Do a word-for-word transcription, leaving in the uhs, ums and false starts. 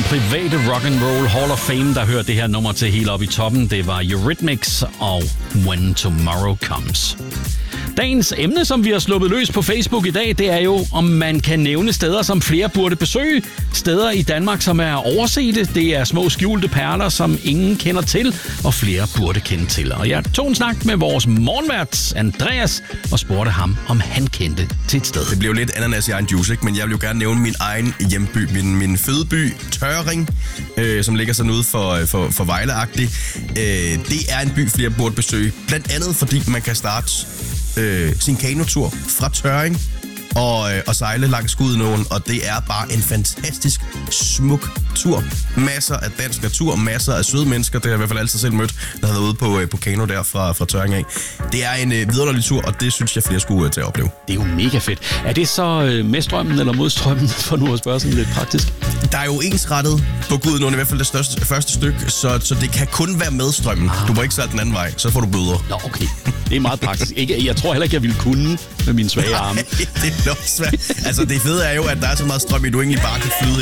private rock and roll Hall of Fame, der hørte det her nummer til helt op i toppen. Det var Eurythmics og When Tomorrow Comes. Dagens emne, som vi har sluppet løs på Facebook i dag, det er jo, om man kan nævne steder, som flere burde besøge. Steder i Danmark, som er oversete. Det er små skjulte perler, som ingen kender til, og flere burde kende til. Og jeg tog en snak med vores morgenvært, Andreas, og spurgte ham, om han kendte til et sted. Det blev lidt ananas i egen juice, ikke? Men jeg vil jo gerne nævne min egen hjemby, min, min fødeby, Tørring, øh, som ligger sådan ude for, for, for Vejle-agtigt. Øh, det er en by, flere burde besøge. Blandt andet, fordi man kan starte Øh, sin kanotur fra Tørring og, øh, og sejle langs Gudenåen, og det er bare en fantastisk smuk tur. Masser af dansk natur, masser af søde mennesker, det har jeg i hvert fald altid selv mødt, der har været ude på, øh, på kano der fra, fra Tørring af. Det er en øh, vidunderlig tur, og det synes jeg flere skulle øh, til at opleve. Det er jo mega fedt. Er det så øh, med strømmen eller mod strømmen, for nu at spørge sådan lidt praktisk? Der er jo ensrettet på Gudenåen, i hvert fald det største, første stykke, så, så det kan kun være med strømmen. Ah. Du må ikke sejle den anden vej, så får du bøder. Nå, okay. Det er meget praktisk. Ikke, jeg tror heller ikke, jeg ville kunne med mine svage arme. Det er nok svært. Altså, det fede er jo, at der er så meget strøm i, du egentlig bare kan flyde